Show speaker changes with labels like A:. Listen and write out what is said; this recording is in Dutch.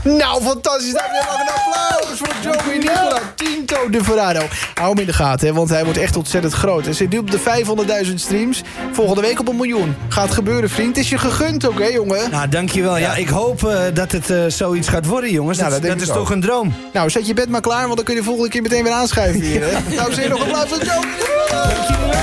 A: Nou, fantastisch. Dames en heren, een applaus voor Joey Nicola Tinto de Ferraro. Hou hem in de gaten, hè, want hij wordt echt ontzettend groot. Hij zit nu op de 500.000 streams. Volgende week op 1 miljoen. Gaat gebeuren, vriend. Is je gegund ook, hè, jongen?
B: Nou, dankjewel. Ja, ik hoop dat het zoiets gaat worden, jongens.
A: Nou,
B: dat is toch een droom.
A: Nou, zet je bed maar klaar, want dan kun je de volgende keer meteen weer aanschuiven hier. Hè? Nou, zeg nog een applaus voor Joey Nicola.
B: Dankjewel.